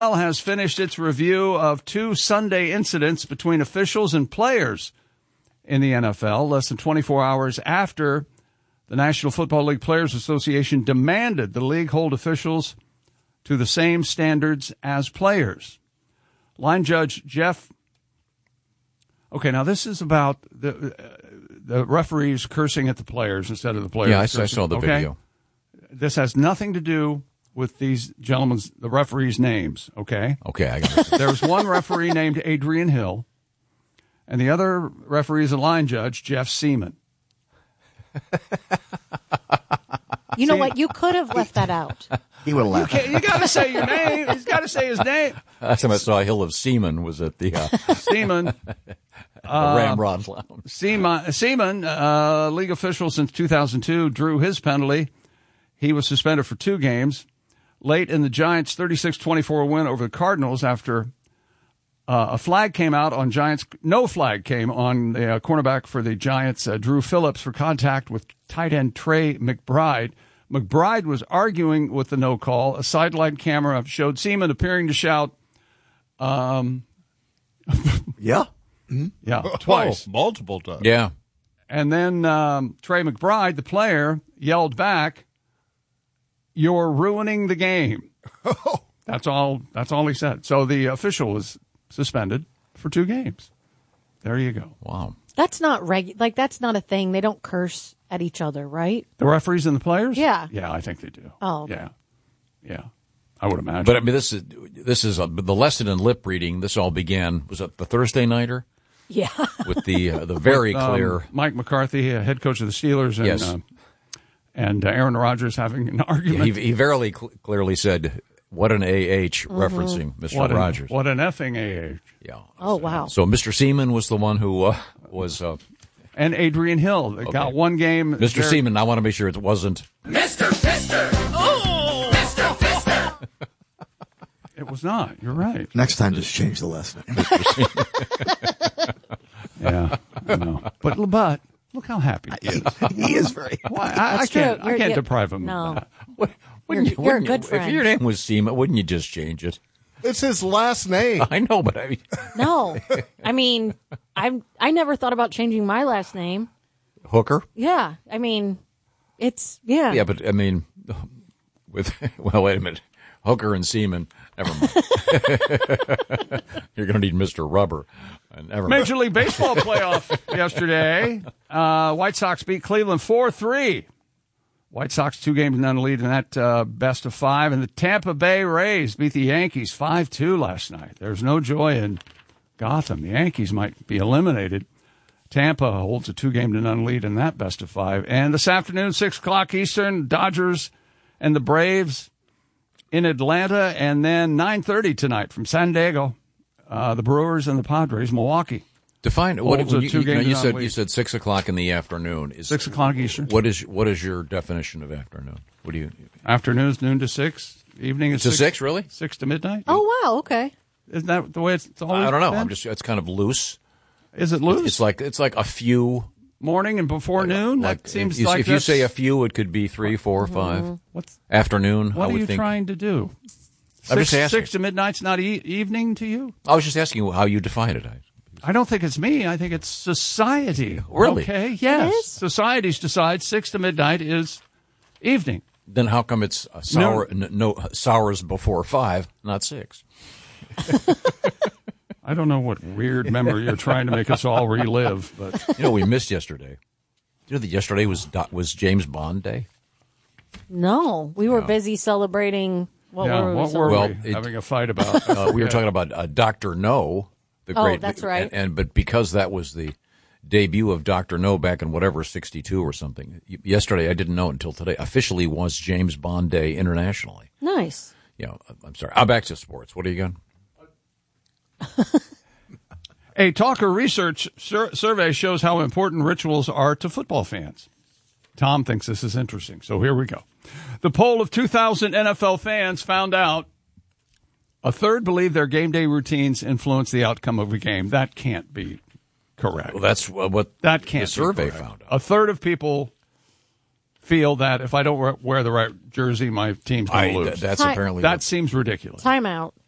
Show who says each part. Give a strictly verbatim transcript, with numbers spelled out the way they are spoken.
Speaker 1: has finished its review of two Sunday incidents between officials and players in the N F L, less than twenty-four hours after the National Football League Players Association demanded the league hold officials to the same standards as players. Line judge Jeff. Okay, now this is about the uh, the referees cursing at the players instead of the players.
Speaker 2: Yeah, I,
Speaker 1: cursing.
Speaker 2: I saw the
Speaker 1: okay?
Speaker 2: video.
Speaker 1: This has nothing to do with these gentlemen's, the referees' names, okay?
Speaker 2: Okay, I got it.
Speaker 1: There was one referee named Adrian Hill, and the other referee is a line judge, Jeff Seaman.
Speaker 3: You know what? You could have left that out.
Speaker 4: He would have left.
Speaker 1: You, you got to say your name. He's got to say his name.
Speaker 2: Last time I saw a hill of semen was at the uh,
Speaker 1: Seaman.
Speaker 2: uh, Ramrod Lounge.
Speaker 1: Seaman, Seaman uh, league official since two thousand two, drew his penalty. He was suspended for two games. Late in the Giants' thirty-six twenty-four win over the Cardinals after uh, a flag came out on Giants. No flag came on the uh, cornerback for the Giants, uh, Drew Phillips, for contact with tight end Trey McBride. McBride was arguing with the no call. A sideline camera showed Seaman appearing to shout, um,
Speaker 4: Yeah.
Speaker 1: Mm-hmm. Yeah, twice.
Speaker 5: Oh, multiple times.
Speaker 2: Yeah.
Speaker 1: And then um, Trey McBride, the player, yelled back, "You're ruining the game." That's all. That's all he said. So the official was suspended for two games. There you go.
Speaker 2: Wow.
Speaker 3: That's not regu- like that's not a thing. They don't curse at each other, right?
Speaker 1: The referees and the players?
Speaker 3: Yeah.
Speaker 1: Yeah, I think they do.
Speaker 3: Oh, okay.
Speaker 1: Yeah. Yeah. I would imagine.
Speaker 2: But I mean, this is this is a, the lesson in lip reading. This all began, was it the Thursday nighter?
Speaker 3: Yeah.
Speaker 2: With the uh, the very
Speaker 1: With, um,
Speaker 2: clear
Speaker 1: Mike McCarthy, uh, head coach of the Steelers, and
Speaker 2: Yes.
Speaker 1: uh, and uh, Aaron Rodgers having an argument.
Speaker 2: He, he verily cl- clearly said, "What an A H," referencing Mister
Speaker 1: What an,
Speaker 2: Rogers.
Speaker 1: what an effing A H.
Speaker 2: Yeah.
Speaker 3: Oh, wow.
Speaker 2: So Mister Seaman was the one who uh, was uh,
Speaker 1: And Adrian Hill. They
Speaker 2: Okay.
Speaker 1: got one game.
Speaker 2: Mister
Speaker 1: there-
Speaker 2: Seaman. I want to make sure it wasn't.
Speaker 6: Mister Fister! Oh! Mister Fister!
Speaker 1: It was not. You're right.
Speaker 4: Next time, just change the last name.
Speaker 1: Yeah. I know. But, but look how happy he is.
Speaker 4: He is very.
Speaker 1: Why? I, I
Speaker 3: That's
Speaker 1: can't,
Speaker 3: true.
Speaker 1: I
Speaker 3: You're-
Speaker 1: can't
Speaker 3: you're-
Speaker 1: deprive him
Speaker 3: no.
Speaker 1: of that.
Speaker 2: What, wouldn't
Speaker 3: You're-
Speaker 2: you,
Speaker 3: you're a
Speaker 2: wouldn't
Speaker 3: good
Speaker 2: you,
Speaker 3: friend.
Speaker 2: If your name was Seaman, wouldn't you just change it?
Speaker 5: It's his last name.
Speaker 2: I know, but I mean,
Speaker 3: No. I mean, I I never thought about changing my last name.
Speaker 2: Hooker.
Speaker 3: Yeah. I mean, it's yeah.
Speaker 2: Yeah, but I mean, with well, wait a minute, Hooker and Seaman. Never mind. You're going to need Mister Rubber. Uh, never mind.
Speaker 1: Major League Baseball playoff yesterday. Uh, White Sox beat Cleveland four three. White Sox two games none lead in that uh, best of five. And the Tampa Bay Rays beat the Yankees five two last night. There's no joy in Gotham. The Yankees might be eliminated. Tampa holds a two-game to none lead in that best of five. And this afternoon, six o'clock Eastern, Dodgers and the Braves in Atlanta. And then nine thirty tonight from San Diego, uh, the Brewers and the Padres, Milwaukee.
Speaker 2: Define what
Speaker 1: Holds a
Speaker 2: when you, you,
Speaker 1: two-game
Speaker 2: know, you
Speaker 1: to
Speaker 2: said.
Speaker 1: none
Speaker 2: You
Speaker 1: lead.
Speaker 2: said six o'clock in the afternoon. Is
Speaker 1: Six o'clock Eastern.
Speaker 2: What is what is your definition of afternoon? What do you?
Speaker 1: Afternoon's noon to six. Evening is
Speaker 2: To six, really?
Speaker 1: Six to midnight.
Speaker 3: Oh wow. Okay.
Speaker 1: Isn't that the way it's, it's always
Speaker 2: I don't know.
Speaker 1: been?
Speaker 2: I'm just. It's kind of loose.
Speaker 1: Is it loose?
Speaker 2: It's like it's like a few.
Speaker 1: Morning and before noon?
Speaker 2: Like
Speaker 1: That seems
Speaker 2: if you,
Speaker 1: like
Speaker 2: if you
Speaker 1: that's-
Speaker 2: say a few, it could be three, four, five.
Speaker 1: What's,
Speaker 2: Afternoon.
Speaker 1: what
Speaker 2: I
Speaker 1: are
Speaker 2: would
Speaker 1: you
Speaker 2: think.
Speaker 1: trying to do?
Speaker 2: I'm
Speaker 1: Six,
Speaker 2: just asking.
Speaker 1: six to midnight's not e- evening to you?
Speaker 2: I was just asking you how you define it. I,
Speaker 1: I don't think it's me. I think it's society.
Speaker 2: Really?
Speaker 1: Okay, yes.
Speaker 3: It is?
Speaker 1: Societies decide six to midnight is evening.
Speaker 2: then how come it's uh, sour? No. no sours before five, not six.
Speaker 1: I don't know what weird memory you're trying to make us all relive, but
Speaker 2: You know, we missed yesterday. You know that yesterday was Do- was James Bond Day.
Speaker 3: No, we were busy celebrating. What
Speaker 1: yeah,
Speaker 3: were we?
Speaker 1: what were
Speaker 3: celebrating?
Speaker 2: Well,
Speaker 1: we
Speaker 2: it-
Speaker 1: having a fight about?
Speaker 2: Uh, we were talking about uh, Doctor No, the
Speaker 3: Oh,
Speaker 2: great.
Speaker 3: that's right.
Speaker 2: And, and but because that was the debut of Doctor No back in whatever sixty-two or something. y- Yesterday, I didn't know until today. Officially, was James Bond Day internationally.
Speaker 3: Nice.
Speaker 2: You know, I'm sorry. I'm back to sports. What are you got?
Speaker 1: A Talker Research sur- survey shows how important rituals are to football fans. Tom thinks this is interesting, so here we go. The poll of two thousand N F L fans found out a third believe their game day routines influence the outcome of a game. That can't be correct.
Speaker 2: Well, that's uh, what
Speaker 1: that can't
Speaker 2: the survey
Speaker 1: be correct.
Speaker 2: found out.
Speaker 1: A third of people feel that if I don't wear- wear the right jersey, my team's going
Speaker 2: I,
Speaker 1: to lose.
Speaker 2: th- that's
Speaker 3: Hi-
Speaker 2: apparently
Speaker 1: that
Speaker 2: what-
Speaker 1: seems ridiculous.
Speaker 3: Time out.